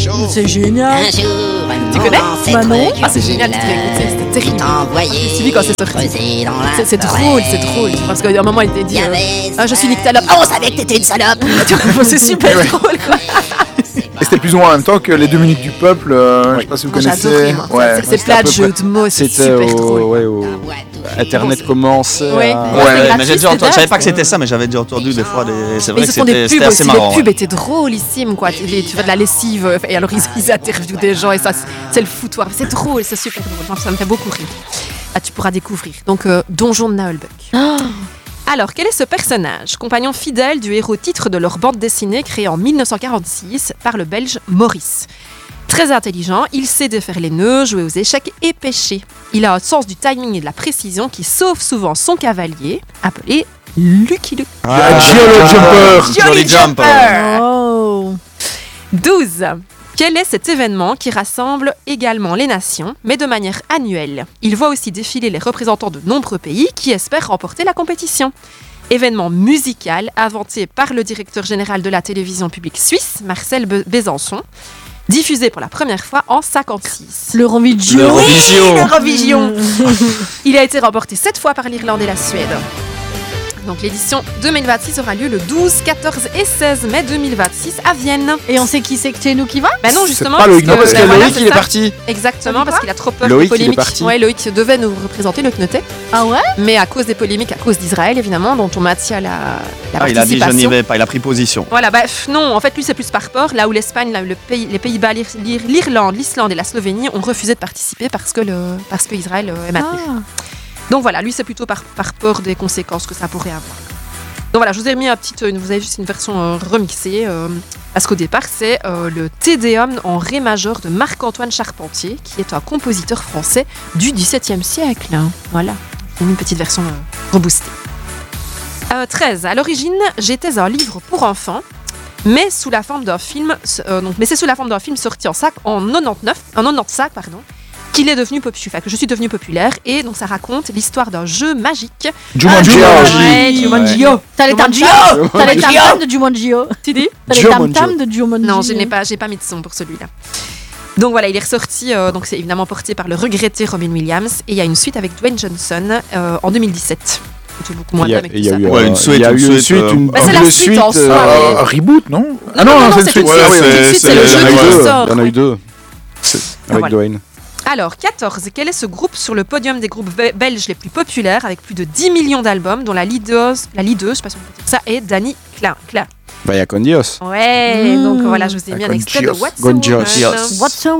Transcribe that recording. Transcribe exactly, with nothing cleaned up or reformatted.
C'est génial. Un jour, Tu connais? Bah non. Ah, c'est génial, tu l'as écouté, c'était terrible. J'ai suivi quand c'est sorti. C'est, c'est drôle, c'est drôle. Parce qu'à un moment, il était dit euh, ah, je suis Nick Talop. Ah, on savait que t'étais une salope. C'est super Ouais. drôle, quoi. Et c'était plus ou moins en même temps que les deux minutes du peuple. Euh, Je sais pas si vous Moi, connaissez. j'adore, moi. Ouais. C'est, c'est plein de jeux de mots, c'est C'était super au, drôle. ouais, au Internet commençait. Ouais. à- Ouais, Ouais, c'est mais j'ai déjà gratuit, entendu. Je savais pas que c'est c'était ça, mais j'avais déjà entendu des fois des. C'est Mais vrai ils que se font des c'était, pubs c'était assez aussi, marrant. les pubs ouais. étaient drôlissimes, quoi. Tu, tu fais de la lessive, euh, et alors ils, ils interviewent des gens, et ça, c'est, c'est le foutoir. C'est drôle, c'est super drôle. Enfin, ça me fait beaucoup rire. Ah, tu pourras découvrir. Donc, euh, Donjon de Naulbuck. Alors, quel est ce personnage, compagnon fidèle du héros titre de leur bande dessinée créée en dix-neuf cent quarante-six par le Belge Maurice? Très intelligent, il sait défaire les nœuds, jouer aux échecs et pêcher. Il a un sens du timing et de la précision qui sauve souvent son cavalier, appelé Lucky Luke. Ah, Jolly Jumper. Jolly Jumper. Oh. douze. Quel est cet événement qui rassemble également les nations, mais de manière annuelle? Il voit aussi défiler les représentants de nombreux pays qui espèrent remporter la compétition. Événement musical inventé par le directeur général de la télévision publique suisse, Marcel Be- Besançon, diffusé pour la première fois en cinquante-six. L'Eurovision. L'Eurovision. L'Eurovision. Il a été remporté sept fois par l'Irlande et la Suède. Donc l'édition deux mille vingt-six aura lieu le douze, quatorze et seize mai deux mille vingt-six à Vienne. Et on sait qui c'est que c'est nous qui va? Ben non, justement. pas Loïc, non, Parce que ben voilà, Loïc, c'est il est ça. parti. Exactement, parce qu'il a trop peur Loïc, des il est polémiques. parti. Ouais, Loïc devait nous représenter, Loïc Notet. Ah ouais? Mais à cause des polémiques, à cause d'Israël, évidemment, dont on maintient la, la Ah, il a dit je participation. n'y vais pas, il a pris position. Voilà, bref, non, en fait, lui, c'est plus par peur. Là où l'Espagne, là où le pays, les Pays-Bas, l'Ir- l'Ir- l'Irlande, l'Islande et la Slovénie ont refusé de participer parce que, le, parce que Israël euh, est maintenu. Ah. Donc voilà, lui, c'est plutôt par, par peur des conséquences que ça pourrait avoir. Donc voilà, je vous ai mis un petit, une, vous avez juste une version euh, remixée, euh, parce qu'au départ, c'est euh, le Te Deum en ré majeur de Marc-Antoine Charpentier, qui est un compositeur français du dix-septième siècle. hein. Voilà, j'ai mis une petite version euh, reboostée. Euh, treize. À l'origine, j'étais un livre pour enfants, mais sous la forme d'un film, euh, donc, mais c'est sous la forme d'un film sorti en sac en quatre-vingt-dix-neuf, en quatre-vingt-quinze, pardon, qu'il est devenu populaire, enfin, que je suis devenue populaire, et donc ça raconte l'histoire d'un jeu magique. Jumanji. Ah, ouais, Jumanji. T'as les tam Jumanji. T'as les tam de Jumanji. Tu dis? T'as les tam tam de Jumanji. Non, je n'ai pas, j'ai pas mis de son pour celui-là. Donc voilà, il est ressorti, euh, donc c'est évidemment porté par le regretté Robin Williams, et il y a une suite avec Dwayne Johnson euh, en deux mille dix-sept. C'est beaucoup moins Il y a- bien, mais il y a tout eu ça. Ouais, une suite, Il y a une eu une suite, suite, euh, une Bah, c'est la double suite en soi, euh, mais- un reboot, non? Ah non, non, non, c'est une c'est suite. une Ouais, suite, ouais, c'est une ouais. suite, c'est le Il y jeu en a qui eu deux. sort. Il y en a eu deux. Avec voilà. Dwayne. Alors, quatorze. Quel est ce groupe sur le podium des groupes be- belges les plus populaires, avec plus de dix millions d'albums, dont la leaduse, la leaduse, je sais pas si on peut dire ça, est Dani Klein. Klein. Vaya con Dios. Ouais, Mmh. donc voilà, je vous ai mis un Con extrait de Dios. What's a Con Dios. Woman. What's a